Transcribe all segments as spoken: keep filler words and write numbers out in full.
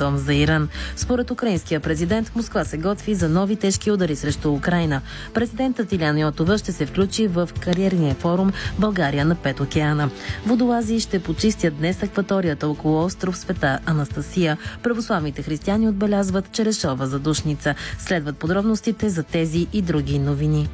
дом за Иран. Според украинския президент, Москва се готви за нови тежки удари срещу Украйна. Президентът Илян Йотова ще се включи в кариерния форум България на пет океана. Водолази ще почистят днес акваторията около остров Света Анастасия. Православните християни отбелязват черешова задушница. Следват подробностите за тези и други новини.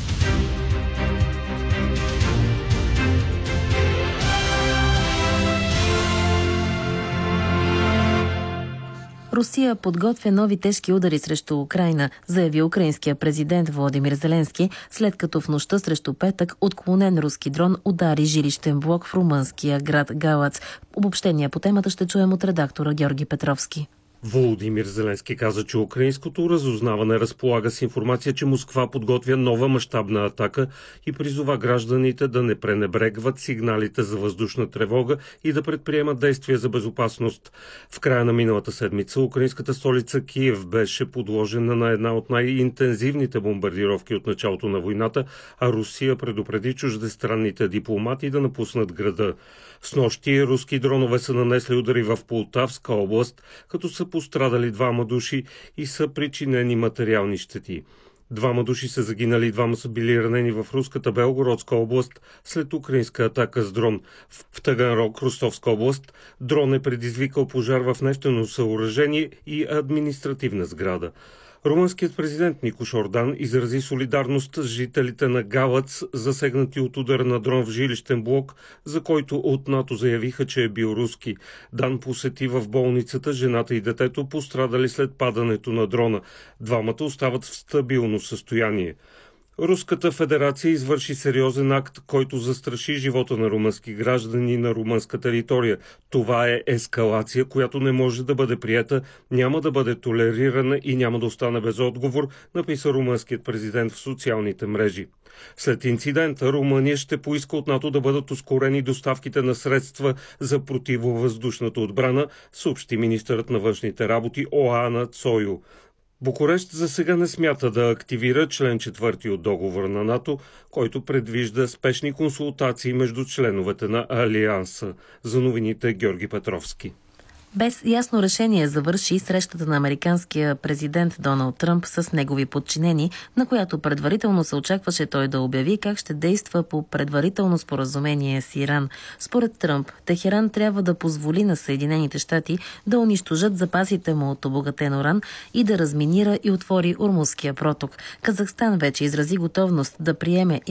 Русия подготвя нови тежки удари срещу Украйна, заяви украинския президент Володимир Зеленски, след като в нощта срещу петък отклонен руски дрон удари жилищен блок в румънския град Галац. Обобщение по темата ще чуем от редактора Георги Петровски. Володимир Зеленски каза, че украинското разузнаване разполага с информация, че Москва подготвя нова мащабна атака и призова гражданите да не пренебрегват сигналите за въздушна тревога и да предприемат действия за безопасност. В края на миналата седмица украинската столица Киев беше подложена на една от най-интензивните бомбардировки от началото на войната, а Русия предупреди чуждестранните дипломати да напуснат града. Снощи руски дронове са нанесли удари в Полтавска област, като са пострадали двама души и са причинени материални щети. Двама души са загинали, двама са били ранени в руската Белгородска област след украинска атака с дрон. В Таганрог, Ростовска област, дрон е предизвикал пожар в нефтено съоръжение и административна сграда. Румънският президент Никош Ордан изрази солидарност с жителите на Галац, засегнати от удар на дрон в жилищен блок, за който от НАТО заявиха, че е бил руски. Дан посети в болницата жената и детето, пострадали след падането на дрона. Двамата остават в стабилно състояние. Руската федерация извърши сериозен акт, който застраши живота на румънски граждани на румънска територия. Това е ескалация, която не може да бъде приета, няма да бъде толерирана и няма да остане без отговор, написа румънският президент в социалните мрежи. След инцидента Румъния ще поиска от НАТО да бъдат ускорени доставките на средства за противовъздушната отбрана, съобщи министърът на външните работи Оана Цойо. Букурещ за сега не смята да активира член четвърти от договора на НАТО, който предвижда спешни консултации между членовете на Алианса. За новините Георги Петровски. Без ясно решение завърши срещата на американския президент Доналд Тръмп с негови подчинени, на която предварително се очакваше той да обяви как ще действа по предварително споразумение с Иран. Според Тръмп, Техеран трябва да позволи на Съединените щати да унищожат запасите му от обогатен уран и да разминира и отвори Ормузския проток. Казахстан вече изрази готовност да приеме